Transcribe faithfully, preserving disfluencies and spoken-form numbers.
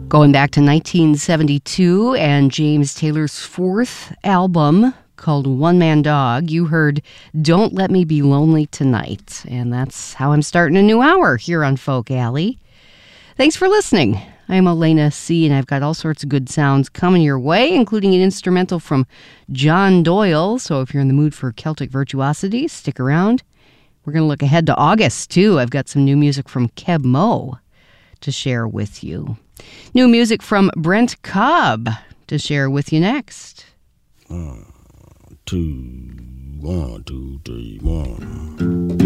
Going back to nineteen seventy-two and James Taylor's fourth album called One Man Dog, you heard Don't Let Me Be Lonely Tonight. And that's how I'm starting a new hour here on Folk Alley. Thanks for listening. I'm Elena C., and I've got all sorts of good sounds coming your way, including an instrumental from John Doyle. So if you're in the mood for Celtic virtuosity, stick around. We're going to look ahead to August, too. I've got some new music from Keb Mo to share with you. New music from Brent Cobb to share with you next. One, two, one, two, three, one.